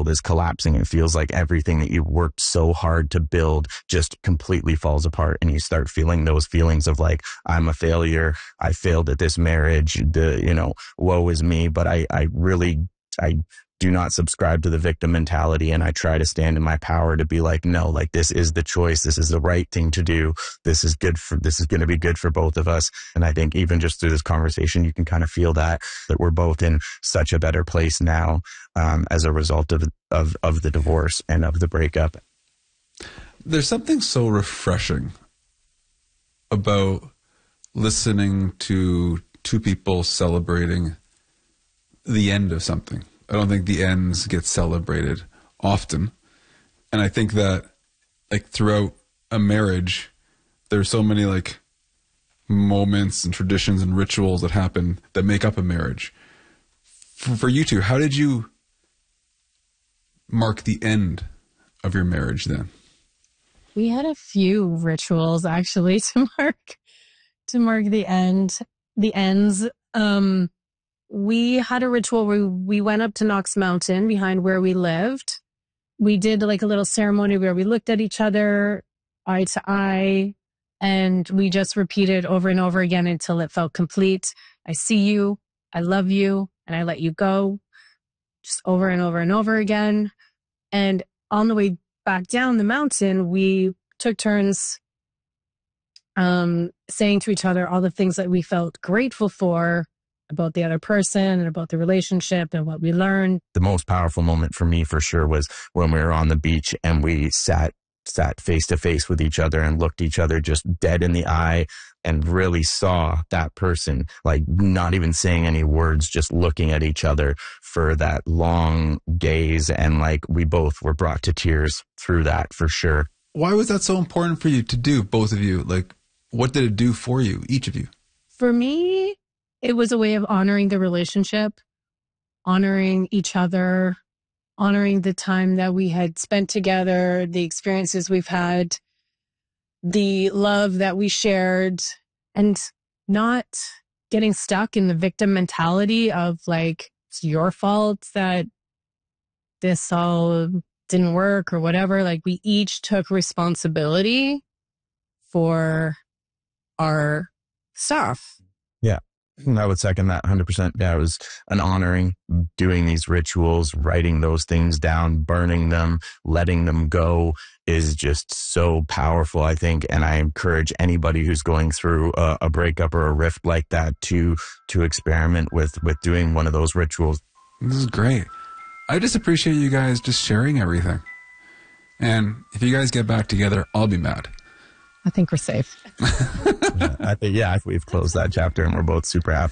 world is collapsing. It feels like everything that you worked so hard to build just completely falls apart, and you start feeling those feelings of like, I'm a failure. I failed at this marriage. Woe is me. But I do not subscribe to the victim mentality, and I try to stand in my power to be like, no, like this is the choice. This is the right thing to do. This is going to be good for both of us. And I think even just through this conversation, you can kind of feel that we're both in such a better place now, as a result of the divorce and of the breakup. There's something so refreshing about listening to two people celebrating the end of something. I don't think the ends get celebrated often. And I think that like throughout a marriage, there's so many like moments and traditions and rituals that happen that make up a marriage. For you two, how did you mark the end of your marriage then? We had a few rituals actually to mark the ends. We had a ritual where we went up to Knox Mountain behind where we lived. We did like a little ceremony where we looked at each other eye to eye, and we just repeated over and over again until it felt complete. I see you, I love you, and I let you go. Just over and over and over again. And on the way back down the mountain, we took turns saying to each other all the things that we felt grateful for about the other person and about the relationship and what we learned. The most powerful moment for me for sure was when we were on the beach and we sat face to face with each other and looked each other just dead in the eye and really saw that person, like not even saying any words, just looking at each other for that long gaze. And like we both were brought to tears through that for sure. Why was that so important for you to do, both of you? Like, what did it do for you, each of you? For me, it was a way of honoring the relationship, honoring each other, honoring the time that we had spent together, the experiences we've had, the love that we shared, and not getting stuck in the victim mentality of like, it's your fault that this all didn't work or whatever. Like we each took responsibility for our stuff. Yeah. I would second that 100%. Yeah, it was an honoring, doing these rituals, writing those things down, burning them, letting them go is just so powerful, I think. And I encourage anybody who's going through a breakup or a rift like that to experiment with doing one of those rituals. This is great. I just appreciate you guys just sharing everything. And if you guys get back together, I'll be mad. I think we're safe. I think we've closed that chapter and we're both super happy.